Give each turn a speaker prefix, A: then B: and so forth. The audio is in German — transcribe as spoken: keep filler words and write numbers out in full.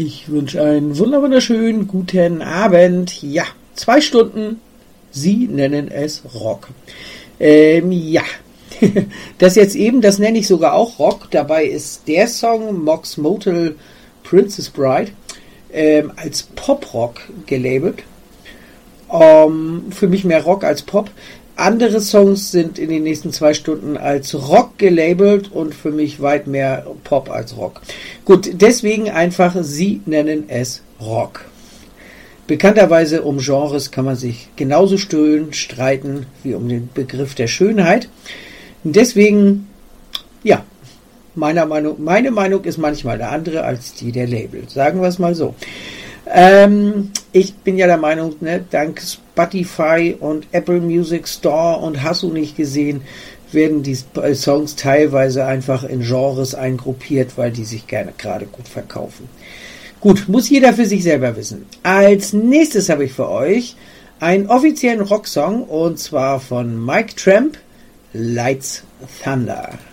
A: Ich wünsche einen wunderschönen guten Abend. Ja, zwei Stunden. Sie nennen es Rock. Ähm, ja, das jetzt eben, das nenne ich sogar auch Rock. Dabei ist der Song Mox Motel Princess Bride ähm, als Pop-Rock gelabelt. Ähm, für mich mehr Rock als Pop. Andere Songs sind in den nächsten zwei Stunden als Rock gelabelt und für mich weit mehr Pop als Rock. Gut, deswegen einfach, Sie nennen es Rock. Bekannterweise um Genres kann man sich genauso stöhnen, streiten wie um den Begriff der Schönheit. Und deswegen, ja, meiner Meinung, meine Meinung ist manchmal eine andere als die der Label. Sagen wir es mal so. Ähm, ich bin ja der Meinung, ne, dank Spotify und Apple Music Store und hast du nicht gesehen, werden die Songs teilweise einfach in Genres eingruppiert, weil die sich gerne gerade gut verkaufen. Gut, muss jeder für sich selber wissen. Als nächstes habe ich für euch einen offiziellen Rocksong und zwar von Mike Tramp, Lights Thunder.